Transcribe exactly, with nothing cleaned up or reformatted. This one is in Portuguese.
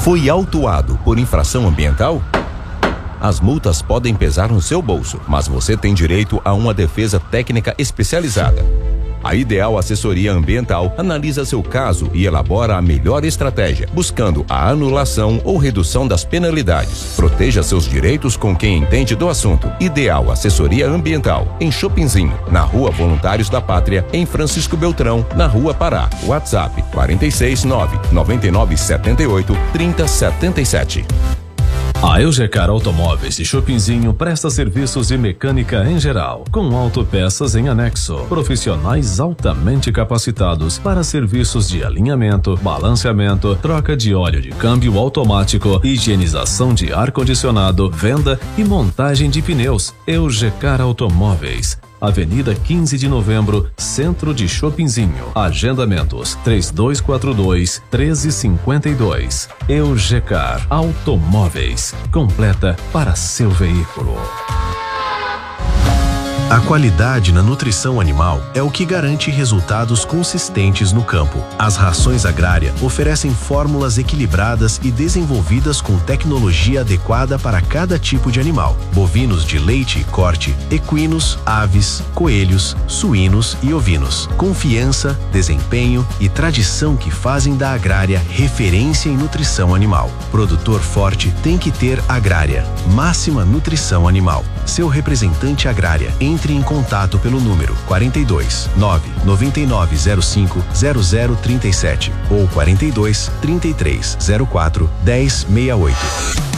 Foi autuado por infração ambiental? As multas podem pesar no seu bolso, mas você tem direito a uma defesa técnica especializada. A Ideal Assessoria Ambiental analisa seu caso e elabora a melhor estratégia, buscando a anulação ou redução das penalidades. Proteja seus direitos com quem entende do assunto. Ideal Assessoria Ambiental, em Chopinzinho, na Rua Voluntários da Pátria, em Francisco Beltrão, na Rua Pará. WhatsApp quarenta e seis, nove nove nove sete oito, trinta setenta e sete. A Eugecar Automóveis de Chopinzinho presta serviços de mecânica em geral, com autopeças em anexo. Profissionais altamente capacitados para serviços de alinhamento, balanceamento, troca de óleo de câmbio automático, higienização de ar-condicionado, venda e montagem de pneus. Eugecar Automóveis. Avenida quinze de Novembro, Centro de Chopinzinho. Agendamentos três dois quatro dois, um três cinco dois. Eugecar Automóveis. Completa para seu veículo. A qualidade na nutrição animal é o que garante resultados consistentes no campo. As rações Agrária oferecem fórmulas equilibradas e desenvolvidas com tecnologia adequada para cada tipo de animal. Bovinos de leite e corte, equinos, aves, coelhos, suínos e ovinos. Confiança, desempenho e tradição que fazem da Agrária referência em nutrição animal. Produtor forte tem que ter Agrária. Máxima nutrição animal. Seu representante Agrária. Entre em contato pelo número quarenta e dois, nove nove nove zero cinco, zero zero três sete ou quarenta e dois, trinta e três, zero quatro, dez sessenta e oito.